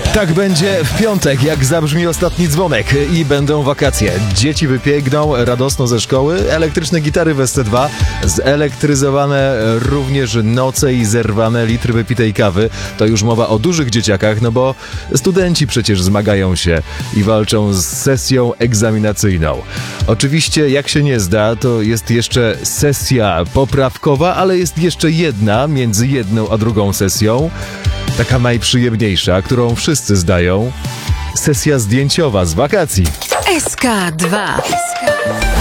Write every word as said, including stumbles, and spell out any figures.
Tak będzie w piątek, jak zabrzmi ostatni dzwonek i będą wakacje. Dzieci wybiegną radosno ze szkoły, elektryczne gitary w S C dwa, zelektryzowane również noce i zerwane litry wypitej kawy. To już mowa o dużych dzieciakach, no bo studenci przecież zmagają się i walczą z sesją egzaminacyjną. Oczywiście, jak się nie zda, to jest jeszcze sesja poprawkowa, ale jest jeszcze jedna między jedną a drugą sesją. Taka najprzyjemniejsza, którą wszyscy zdają. Sesja zdjęciowa z wakacji. S K dwa.